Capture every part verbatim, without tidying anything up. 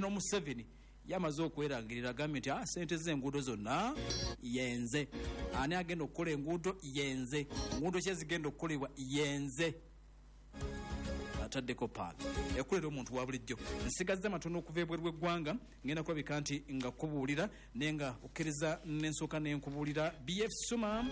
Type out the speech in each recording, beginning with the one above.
ono Museveni yamaze okwerangirira agambye nti ah sente z'enguudo zonna yenze. Ani agenda okukola enguudo yenze. Enguudo kye zigenda okukolebwa yenze. Ataddeko paala ekulera omuntu wa bulijjo. Nsigazza matono okuva ebweru w'eggwanga ngenda kulabika nti nga kubuulira naye nga okkiriza n'ensooka n'enkubuulira B F Suma.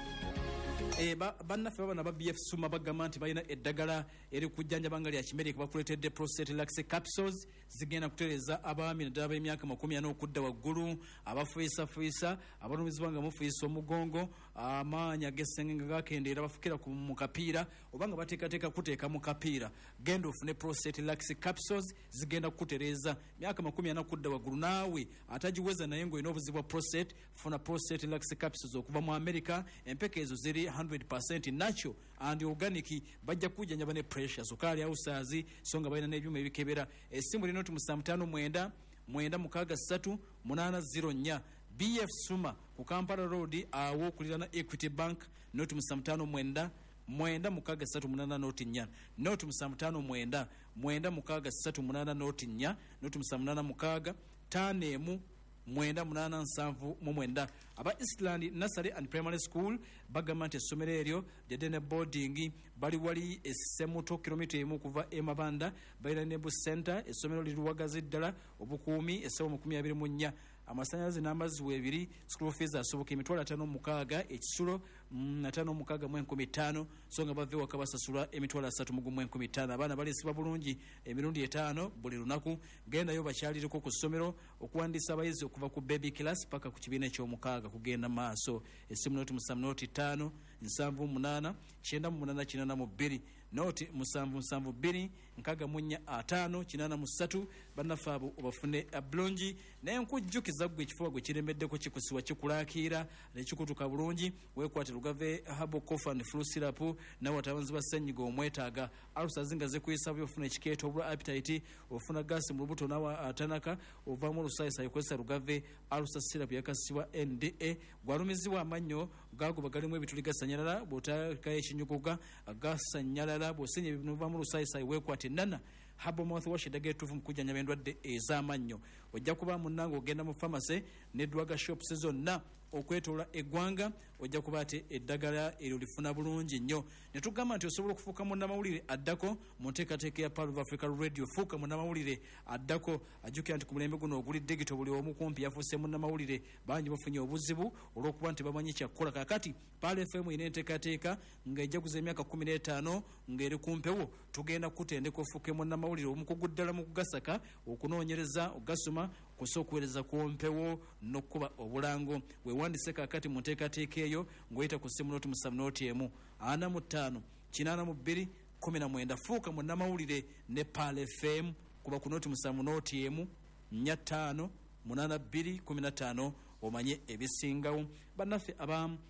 E ba bannaffe babana ba B F Suma bagamba nti balina eddagala eri kujjanjaba nga lya Kimerika bakuleetedde prostate laxation capsules zigenda kutereeza abaami naddala b'emyaka makumi ana okudda waggulu, abafuyisafuisa, abalumizibwa nga mufuisa omugongo, amaanyi ag'essenge nga gakendeera bafukira mu kapiira oba nga bateekateeka kuteeka mu kapiira. Genda ofune prostate laxation capsules zigenda kukutereeza myaka makumi ana okudda waggulu. Naawe atagiweza naye ng'olina obuzibu bwa prostate, funa prostate laxation capsules okuva mu America. Empeke ezo ziri one hundred percent natural and organic. Bajja kujjanjaba ne pressure, sukali au sazi, songa balina n'ebyuma ebikebera. Essimu lino tu musamutano mwenda mwenda mukaga satu munana zero nya. B F Suma ku Kampala Road awo okulirana Equity Bank. Notu musamutano mwenda mwenda mukaga satu munana noti nya. Notu musamutano mwenda mwenda mukaga satu munana noti nya. Notu musamutano mukaga tanemu mwenda munana nsanvu mu mwenda. Aba Eastland Nursery and Primary School bagamba nti essomero eryo lyadde boarding bali wali essemuto kilomita emu kuva e Mabanda. Balina Nebu Center essomero liruwagazi ddala obukuumi essaawa makumi abiri mu nnya. Amasanyalaze n'amazzi weebiri. School fees asoboka emitwalo ataano mukaaga ekisulo ataano mukaaga mu enkumi ttaano so nga bave waka basasula emitwalo asatu mu gumu enkumi ttaano. Abaana baleesibwa bulungi emirundi etaano buli lunaku. Gendayo bakyaliriko ku ssomero okuwandiisa abayizi okuva ku baby class paka ku kibiina eky'omukaaga kugenda maaso. Essimu noti musanvu noti ttaano nsanvu munaana kyenda mu munaana kinaana mu bbiri. Noti musanvu nsanvu bbiri nkaaga mu nnya ataano kinaana mu ssatu. Bannaffe abo obafune bulungi naye nkujjukiza ggwe ekifuba gwe kiremeddeko kikusiwa kikulaakira ne kikutuka bulungi. Weekwate Lugave Herbal Cough and Flu Syrup nawe atabanzi ba ssenyiga omwetaaga. Alusa zinga zekuyisa byofuna ekikeeto obula appetite ofuna gas mu lubuto nawa atanaka ovaamu olusaayisa yekozesa Lugave Alusa Syrup yakasibwa N D A. Gwalumizibwa amannyo gaago bagalimu ebituli gasanyalala bw'otaakayo ekinyuguga gasanyalala bw'osenye ebinuvaamu olusaayisa weekwate nana Herbal Mouthwash eddagala ettuufu mu kujjanjaba endwadde ez'amannyo. Ojja kuba munnange ogenda mu pharmacy ne drug shops zonna okwetoola eggwanga ojja kuba ate eddagala eryo lifuna bulungi nnyo. Ne tugamba nti osobola okufuuka munnamawulire addako mu nteekateeka ya Power of Africa Radio. Fuuka munnamawulire addako. Ajjukira nti ku mulembe guno oguli digito buli omu kumpi yafuuse munnamawulire. Bangi bafunye obuzibu olw'okuba nti bamanyi kyakukola. Kaakati Power F M ina enteekateeka ng'ejjaguza emyaka kkumi n'etaano ng'eri kumpewo. Tugenda kutendeka ofuuke munnamawulire omukugu ddala mu kugasaka okunoonyereza ogasoma kusa okuweereza ku mpewo n'okkuba obulango. Weewandise kaakati mu nteekateeka eyo ng'oyita ku ssimu noti musanvu noti emu ana mu ttaano kinaana mu bbiri kkumi na mwenda. Fuuka munnamawulire ne Power F M kuba ku noti musanvu noti emu nnya ttaano munaana bbiri kkumi na ttaano omanye ebisingawo. Bannaffe abamu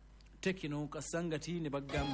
Tekino Kasangati ne bagamba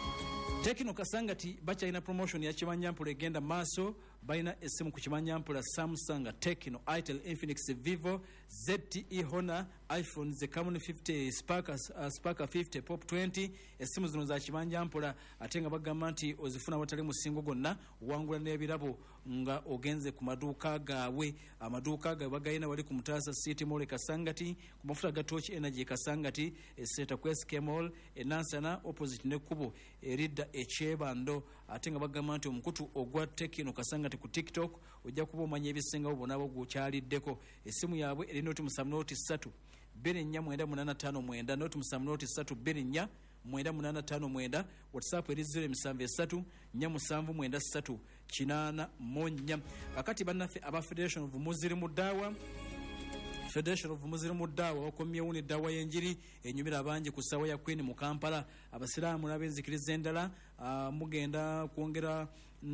Tekino Kasangati bakyalina promotion ya Kimanyampula egenda maaso. Balina essimu ku Kimanyampula Samsung, Tekino, Itel, Infinix, Vivo, Z T E, Honor, iPhone, the Camon fifty, Spark, uh, Spark fifty, Pop twenty. Essimu zino za Kimanyampula ate nga bagamba nti ozifuna watali musingo gonna wangula n'ebirabo nga ogenze ku maduuka gaabwe. Amaduuka gaabwe bagayina wali ku Mutaasa City Mall Kasangati, ku mafuta ga Torch Energy Kasangati, Eseta Quest Mall, Enansana opposite ne Kubo eridda ekyebando. Ate nga bagamba nti omukutu ogwa Tekino Kasangati ku TikTok ojja kuba omanya ebisingawo bonabo gukyaliddeko. Essimu yaabwe eri noti musanvu noti ssatu bbiri nnya mwenda munaana ttaano mwenda. Noti musanvu noti ssatu bbiri nnya mwenda munaana ttaano mwenda. WhatsApp eri zero emisanvu esatu nnya musanvu mwenda ssatu kinaana mu nnya. Kakati bannaffe aba Federation of Muziri Mudaawa Federation of Muziri Mudaawa wakomyewo n'eddawa y'enjiri enyumira abangi ku ssaawa ya Queen mu Kampala. Abasiraamu n'abenzikiriza endala uh, mugenda kwongera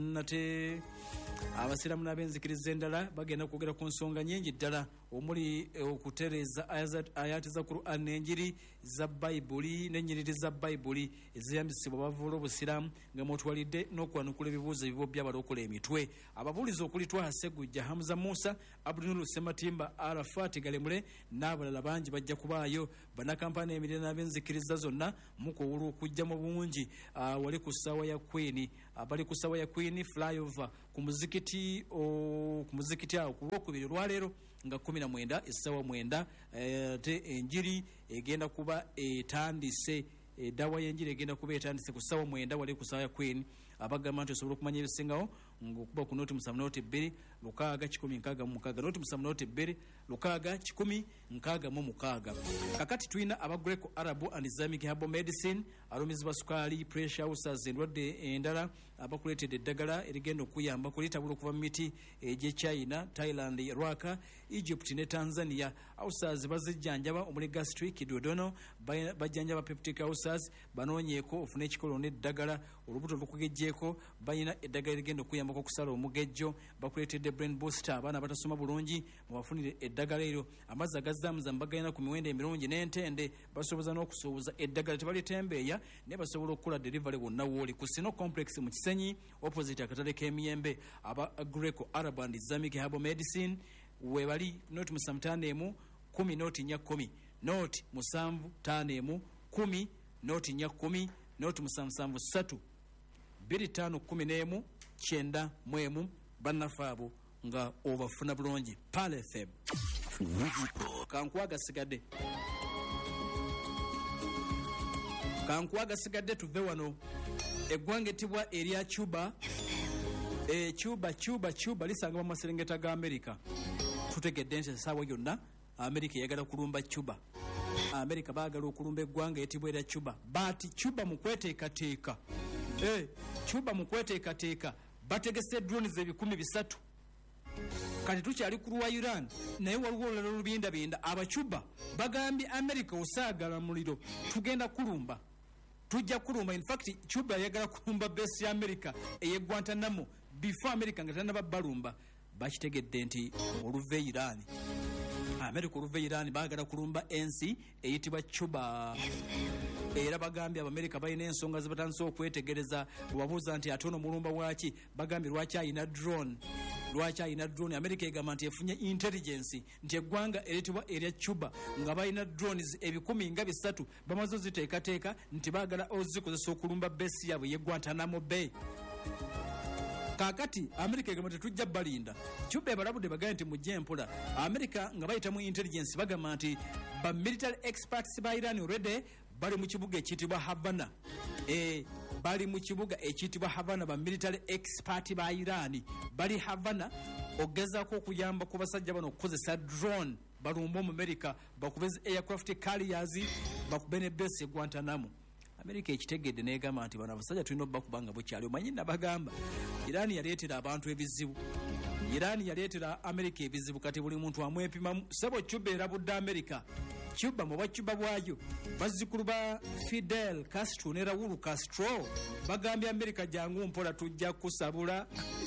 nate abasiraamu n'abenzikiriza endala bagenda kwogera ku nsonga nyingi ddala omuli okutereeza ayati za Quran n'enjiri za Bayibuli n'ennyiriri za Bayibuli eziyambisibwa bavuula obusiraamu nga mwotwalidde n'okwanukula ebibuuzo ebibo by'abalokola emitwe. Ababuulizi okuli Twaha Segujja, Hamza Musa, Abdunulu Sematimba, Arafat Galemule n'abalala bangi bajja kubaayo. Bannakampani emirala n'abenzikiriza zonna mukuwula okujja mu bungi uh, wali ku ssaawa ya Queen abali ku sawa ya Queen flyover ku muzikiti ku muzikiti awo ku lwokubiri olwaleero nga kumi na mwenda essawa mwenda te enjiri egenda kuba etandise eddawa y'enjiri egenda kuba etandise ku sawa mwenda wali ku sawa ya Queen abagamba nti osobola okumanya ebisingawo ng'okuba ku noti musanvu noti bbiri lukaaga kikumi nkaaga mu mukaaga noti musanvu noti bbiri lukaaga kikumi nkaaga mu mukaaga. Kakati tulina aba Greco Arab and Islamic Herbal Medicine alumizibwa sukaali pressure ulcers endwadde endala abakuleetedde eddagala erigenda okuyamba kulitabula okuva mu miti egy'e China, Thailand, Rwaka, Egypt ne Tanzania. Ulcers bazijjanjaba omuli gastric, duodenal, bajjanjaba peptic ulcers, banoonyeeko ofune ekikolo n'eddagala olubuto lukugejjeeko, balina eddagala erigenda okuyamba okusala omugejjo, bakuleetedde brain booster abaana batasoma bulungi mubafunire eddagala eryo. Amazzi agazaamuza mbagayina ku miwendo emirungi n'entende basoboza n'okusuubuza eddagala tebalitembeeya ne basobola okukola delivery wonna wooli ku Sino Complex mu Kisenyi opposite akatale k'emiyembe. Aba Greco Arab and Islamic Herbal Medicine webali noti musanvu ttaano emu kumi noti nnya kkumi noti musanvu ttaano emu kumi noti nnya kkumi noti musanvu musanvu ssatu bbiri ttaano kkumi n'emu kyenda mu emu bannafaabo nga obafuna bulungi. Pal F M kankwaga sigadde kankwaga sigadde tuve wano. Eggwanga ettibwa erya Cuba e Cuba Cuba Cuba lisanga mu maserengeta ga America. Tutegedde nti essaawa yonna America eyagala kulumba Cuba. America baagala okulumba eggwanga ettibwa erya Cuba but Cuba mu kweteekateeka eh Cuba mu kweteekateeka bategese drones ebikumi bisatu. Kati tukyali ku lwa Iran naye waliwo olulala olubindabinda. Abacuba bagambye America osaagala muliro tugenda kulumba tujja kulumba. In fact Cuba yagala kulumba base ya America eye Guantanamo before America nga tannaba balumba. Bakitegedde nti oluva Iran America oluva Iran baagala kulumba ensi eyitibwa Cuba. Era bagambye Abamerika balina ensonga zibatandise okwetegereza. Wabuuza nti ate ono mulumba waki, bagambye lwaki ayina drone lwaki ayina drone. America egamba nti efunye intelligence nti eggwanga eritibwa erya Cuba nga balina drones ebikumi nga bisatu bamaze ziteekateeka nti baagala ozikozesa okulumba base yaabwe ye Guantanamo Bay. Kakati America egamba tetujja balinda. Cuba ebalabudde bagambye nti mujje mpola. America nga bayita mu intelligence bagamba nti ba military experts ba Iran already bali mu kibuga ekiyitibwa Havana. Eh bali mu kibuga ekiyitibwa Havana. Ba military expert ba Iran bali Havana ogezaako okuyamba ku basajja bano okukozesa drone balumba mu America bakubeze aircraft carriers bakubene base Guantanamo. America ekitegedde n'egamba nti bano abasajja tulina obbakubanga bukyali. Omanyi nabagamba Iran yaleetera abantu ebizibu. Iran yaleetera America ebizibu kati buli muntu amwepimamu. Sebo Cuba erabudde America. Cuba mu bacuba bwayo bazzukulu ba Fidel Castro ne Raul Castro bagambye America jangu mpola tujja kusabula.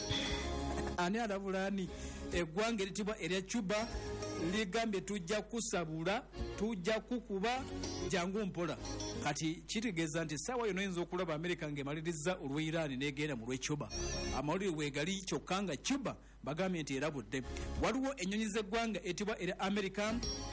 Ani alabulani eggwanga eritibwa erya Cuba ligambye tujja kusabula tujja kukuba jangu mpola. Kati kitegeeza nti sawa yono yinza okulaba America ng'emaliriza olwa Iran n'egenda mu lw'e Cuba. Amawulire weegali kyokka nga Cuba bagambye nti erabudde. Waliwo ennyonyi z'eggwanga etibwa erya America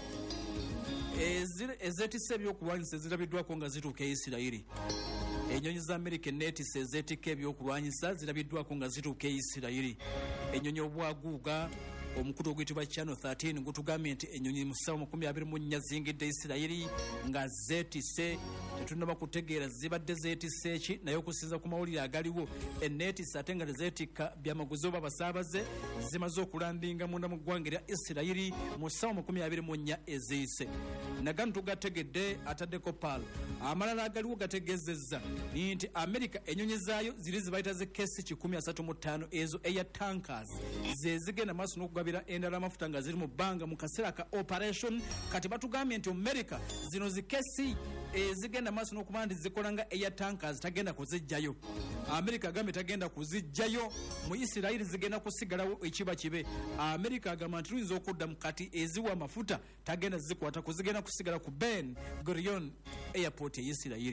ezeetisse ebyokulwanyisa ezirabiddwako nga zituuka e Isirayiri. Ennyonyi za America neetisse ezeetikka ebyokulwanyisa zirabiddwako nga zituuka e Isirayiri. Ennyonyi obwaguuga omukutu oguyitibwa Channel thirteen gutugambye nti ennyonyi mu ssaawa makumi abiri mu nnya zingidde Isirayiri nga zeetisse. Tetunnaba kutegeera zibadde zeetisse ki naye okusinza ku mawulire agaliwo enneetisse ate nga tezeetikka byamaguzi oba basaabaze zimaze okulandinga munda mu ggwanga erya Isirayiri mu ssaawa makumi abiri mu nnya eziyise. Nagano tugategedde ataddeko Pal. Amalala agaliwo gategeezezza nti America ennyonyi zaayo ziri zibayita ze kesi kikumi asatu mu ttaano ezo air tankers ze zigenda maaso n'okugabira endala amafuta nga ziri mu bbanga mu kaseera ka operation. Kati batugambye nti America zino zikesi ezigenda maaso n'okuba nti zikola nga air tankers tagenda kuzijjayo. America agambye tagenda kuzijjayo mu Isirayiri zigenda kusigalawo ekiba kibe. America agamba nti tuyinza okuddamu kati eziwa amafuta tagenda zikwata kuzigenda kusigala ku Ben Gurion airport e Isirayiri.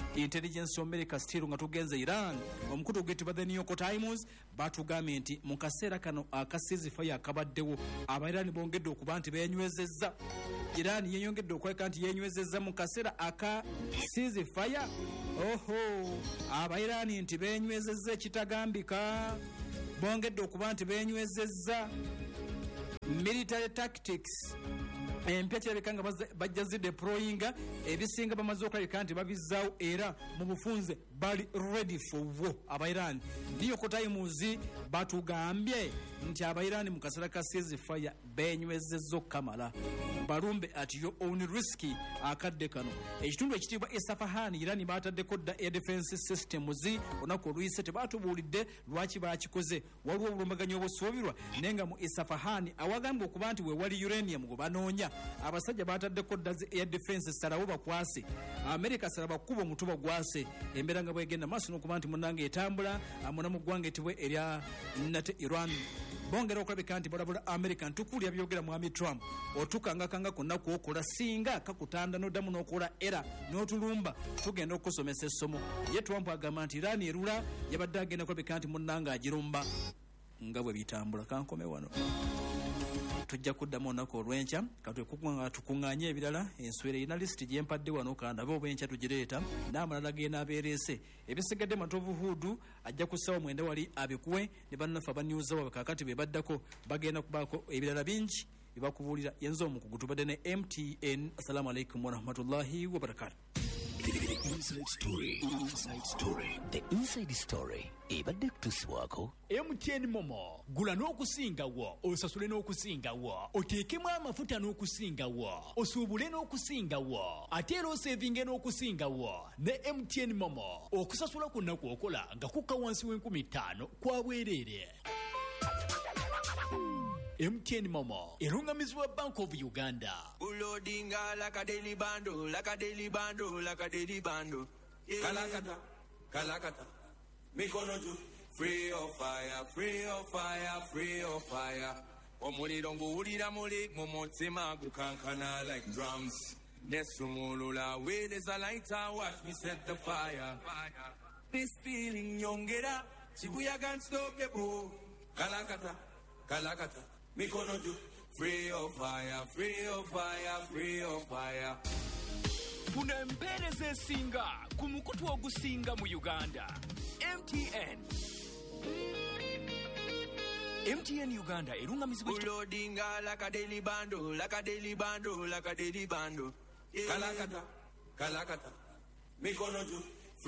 intelligence America still nga tugenze Iran omukutu ogwitibwa the New York Times batugambye nti mu kaseera kano akasizifaya akabaddewo abairani bongedde okuba nti beenywezezza. Iran yeeyongedde okweka nti yeenywezezza mu kaseera aka ceasefire. Oho, abairani nti beenywezezza ekitagambika, bongedde okuba nti beenywezezza military tactics empya kirabika nga bajja zideployinga ebisinga bamaze okulabika nti babizzaawo era mu bufunze bali ready for war. Abairani New York Times batugambye nti abairani mu kaseera ka ceasefire beenywezezza okukamala balumbe at your own risk. Akadde kano ekitundu ekitiibwa Esfahan Irani baataddeko dda air defense systems olunaku oluyise tebaatubuulidde lwaki baakikoze. Waliwo obulumbaganyi obusuubirwa naye nga mu Esfahan awagambwa okuba nti weewali uranium gwe banoonya abasajja baataddeko dda air defense salawo bakwase. America salaba kuba omutuba gwase embeera nga bwegenda maaso n'okuba nti munnange etambula amuna mu ggwanga etibwe erya nate Iran. Bongera okulabika nti balabula America ntukulya byogera mwami Trump otukangakanga ku nnaku okola singa kakutanda n'oddamu n'okola era n'otulumba tugenda okusomesa essomo. Ye Trump agamba nti Iran erula yabadde agenda okulabika nti munnanga agirumba nga bwe bitambula. Kankome wano tujja kuddamu olunaku olw'enkya katukuŋŋaanye ebirala. Enswera erina lisiti gyempadde wano kandabe obw'enkya tugireeta n'amalala genda abeereese. Ebisigadde Matovu Hudu ajja kussawo mwenda wali abikuwe ne bannaffe abanyuuzawo bakakati be baddako bagenda kubaako ebirala bingi bibakubuulira. Yenza omukugu tubadde ne M T N. Assalamu alaikum warahmatullahi wabarakatuh. The Inside Story. Inside Story. The Inside Story. Ebadde kutuswako. M T N Momo. Gula n'okusingawo, osasule n'okusingawo, oteekemu amafuta n'okusingawo, osuubule n'okusingawo, ate era osevinge n'okusingawo ne M T N Momo. Okusasula kuno kwokola nga kukka wansi w'enkumi ttaano kwa bwereere. M T N Momo erungamizibwa Bank of Uganda. Ulodinga like a daily bando, like a daily bando, like a daily bando. Yeah. Kalakata, kalakata. Mikonoju, free of fire, free of fire, free of fire. Omulidongo ulida mulik momotsema gukankana like drums. Nesumulula, where there's a lighter, watch me set the fire. This feeling yongera, Shibuya can't stop the boo. Kalakata, kalakata. Mikonoju, free of fire, free of fire, free of fire. Funa empeereza esinga ku mukutu ogusinga mu Uganda. M T N. M T N Uganda erungamizibwa Ulodinga like a daily bando, like a daily bando, like a daily bando. Yeah. Kalakata, kalakata. Mikonoju.